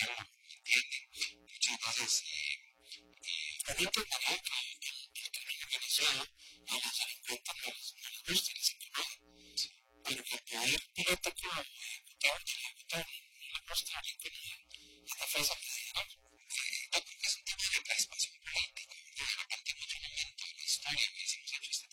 lo entienden. Muchas veces también entendería que el crimen en Venezuela a los delincuentes no les gusta, les incomoda, pero que el poder político o ejecutivo tiene